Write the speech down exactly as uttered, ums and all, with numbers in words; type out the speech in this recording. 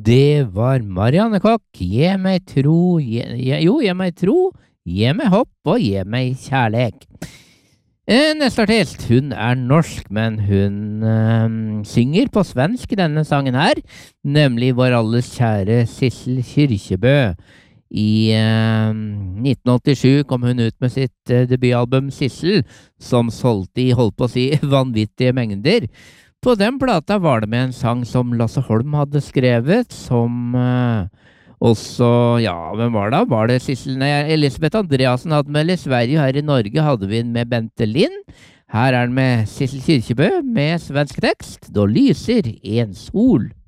Det var Marianne Kokk. Gi meg tro, gi, gi- jo, gi meg tro, gi meg hopp og gi meg kjærlek. Eh, Neste artist, hun er norsk, men hun eh, synger på svensk i denne sangen her, nemlig vår alles kjære Sissel Kyrkjebø. I eh, nitten åttisju kom hun ut med sitt eh, debutalbum Sissel, som solgte i, holdt på å si, vanvittige mengder. På den plata var det med en sang som Lasse Holm hadde skrevet, som eh, også, ja, hvem var det? Var det Sissel? Nei, Elisabeth Andreassen hadde med, eller i Sverige, her i Norge hadde vi den med Bente Lind. Her er den med Sissel Kyrkjebø med svensk tekst. Da lyser en sol.